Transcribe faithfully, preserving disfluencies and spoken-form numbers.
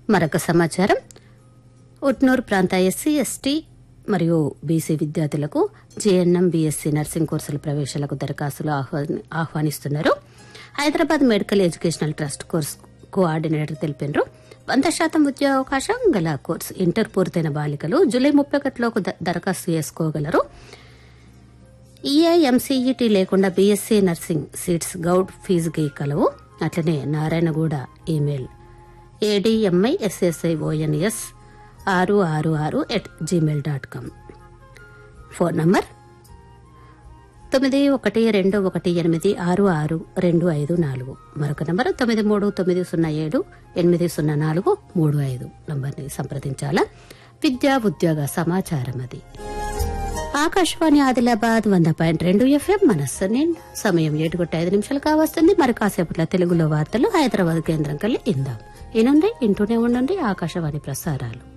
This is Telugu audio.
మరొక సమాచారం, ఉట్నూరు ప్రాంత ఎస్సీ ఎస్టీ మరియు బీసీ విద్యార్థులకు జేఎన్ఎం బీఎస్సీ నర్సింగ్ కోర్సుల ప్రవేశాలకు దరఖాస్తులు ఆహ్వానిస్తున్నారు. Hyderabad medical educational trust course coordinator తెలిపారు. వంద శాతం ఉద్యోగావకాశం గల కోర్సు ఇంటర్ పూర్తయిన బాలికలు జూలై ముప్పై ఒకటిలోకి దరఖాస్తు చేసుకోగలరు. ఈఐఎంసీఈటీ లేకుండా బీఎస్సీ నర్సింగ్ సీట్స్ గౌడ్ ఫీజుకి కలవు. అట్లనే నారాయణగూడ ఈమెయిల్ ఏడీఎంఐ ఎస్ఎస్ఐఓఎన్ఎస్ ఆరు ఆరు ఆరు at Gmail dot com. Phone number తొమ్మిది ఒకటి రెండు ఒకటి ఎనిమిది ఆరు ఆరు రెండు ఐదు నాలుగు. మరొక నంబర్ తొమ్మిది మూడు తొమ్మిది సున్నా ఏడు ఎనిమిది సున్నా నాలుగు మూడు ఐదు నంబర్ని సంప్రదించాలా. విద్యా ఉద్యోగ సమాచారం అది. ఆకాశవాణి ఆదిలాబాద్ వంద పాయింట్ రెండు ఎఫ్ఎం మనస్సు నిండా. సమయం ఏడు గంటల ఐదు నిమిషాలు కావస్తుంది. మరి కాసేపట్లో తెలుగులో వార్తలు హైదరాబాద్ కేంద్రం కలిగి ఇందాం. ఈనుండి ఇంటూనే ఉండండి ఆకాశవాణి ప్రసారాలు.